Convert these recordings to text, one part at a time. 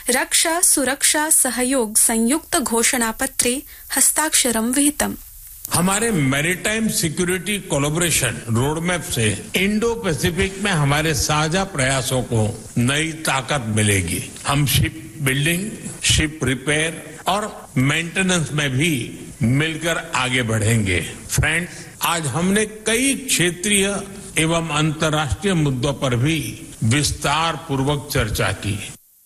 रक्षा सुरक्षा सहयोग संयुक्त घोषणा पत्रे हस्ताक्षरं विहितम्। हमारे मैरीटाइम सिक्योरिटी कोलैबोरेशन रोडमैप से इंडो पैसिफिक में हमारे साझा प्रयासों को नई ताकत मिलेगी। हम शिप बिल्डिंग, शिप रिपेयर और मेंटेनेंस में भी मिलकर आगे बढ़ेंगे। फ्रेंड्स, आज हमने कई क्षेत्रीय एवं अंतर्राष्ट्रीय मुद्दों पर भी विस्तार पूर्वक चर्चा की।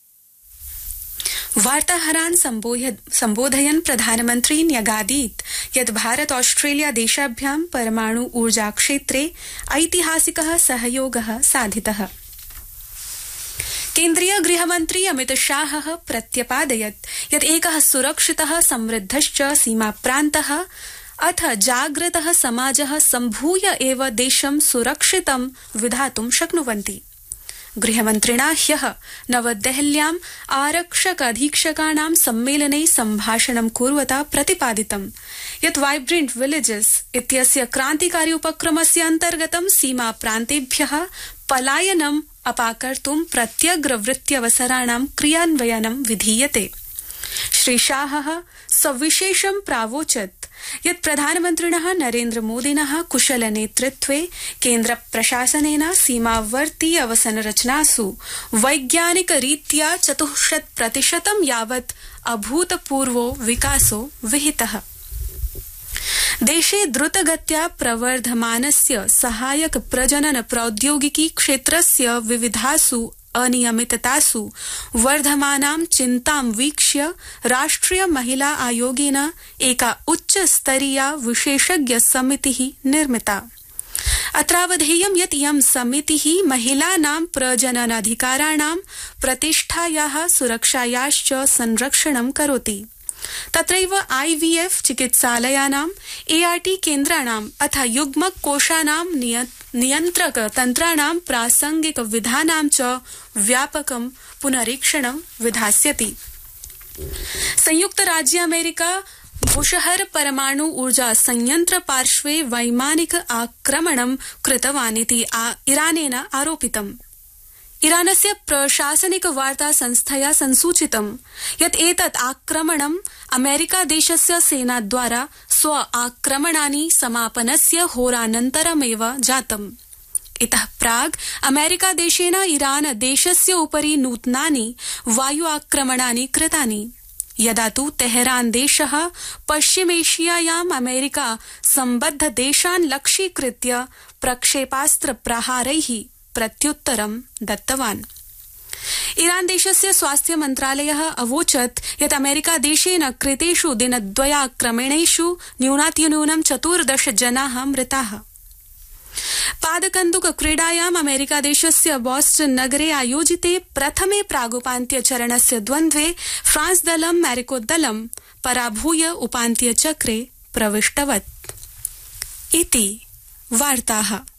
वार्ताहरान् सम्बोधयन् प्रधानमन्त्री न्यगादीत् यत् भारत ऑस्ट्रेलिया देशाभ्यां परमाणु ऊर्जा क्षेत्रे ऐतिहासिकः सहयोगः साधितः। केन्द्रीय गृहमन्त्री अमित शाहः प्रत्यपादयत् यत् एकः सुरक्षितः समृद्धश्च सीमाप्रान्तः अथ जागृतः समाजः सम्भूय एव देशं सुरक्षितं विधातुं शक्नुवन्ति। गृहमन्त्रिणा ह्यः नवदेहल्याम् आरक्षक अधीक्षकाणां सम्मेलने सम्भाषणं कुर्वता प्रतिपादितं यत् वाइब्रेंट विलेजेस इत्यस्य क्रान्तिकारी उपक्रमस्य अन्तर्गतं सीमा प्रान्तेभ्यः पलायनम् अपाकर्तुं प्रत्यग्रवृत्त्यवसराणां क्रियान्वयनं विधीयते। श्री शाहः सविशेषं प्रावोचत् यत् प्रधानमन्त्रिणः नरेन्द्र मोदिनः कुशल नेतृत्वे केन्द्र प्रशासनेन सीमावर्ती अवसंरचनासु वैज्ञानिक रीत्या 64% यावत् अभूतपूर्वो विकासो विहितः। देशे द्रुतगत्या प्रवर्धमानस्य सहायक प्रजनन प्रौद्योगिकी क्षेत्रस्य विविधासु अनियमिततासु वर्धमानां चिन्तां वीक्ष्य राष्ट्रिय महिला आयोगेन एका उच्चस्तरीया विशेषज्ञ समितिः निर्मिता। अत्रावधेयं यत् इयं समितिः महिलानां प्रजननाधिकाराणां प्रतिष्ठायाः सुरक्षायाश्च संरक्षणं करोति। तत्रैव IVF चिकित्सालयानां ART केन्द्राणाम् अथ युग्मक कोशानां नियन्त्रक तन्त्राणां प्रासंगिक विधानां च व्यापकं पुनरीक्षणं विधास्यति। संयुक्त राज्य अमेरिका बुशहर परमाणु ऊर्जा संयंत्र पार्श्वे वैमानिक आक्रमणं कृतवानिति इरानेन आरोपितम्। इरानस्य प्रशासनिक वार्ता संस्थया संसूचितं यत् एतत् आक्रमणम् अमेरिका देशस्य सेनाद्वारा स्व आक्रमणानि समापनस्य होरानन्तरमेव जातम्। इतः प्राग् अमेरिका देशेन इरान देशस्य उपरि नूतनानि वायु आक्रमणानि कृतानि। यदा तु तेहरान देशः पश्चिमेशियायाम् अमेरिका सम्बद्ध देशान् लक्ष्यीकृत्य प्रक्षेपास्त्र प्रहारैः प्रत्युत्तरं दत्तवान्। ईरान देशस्य स्वास्थ्य मन्त्रालयः अवोचत् यत् अमेरिका देशेन कृतेषु दिनद्वयाक्रमणेषु न्यूनातिन्यूनं 14 जनाः मृताः। पादकन्दुक क्रीडायाम् अमेरिका देशस्य बोस्टन नगरे आयोजिते प्रथमे प्रागुपान्त्यचरणस्य द्वन्द्वे फ्रांस दलं मैरिको दलं पराभूय उपान्त्यचक्रे प्रविष्टवत्। इति वार्ताः।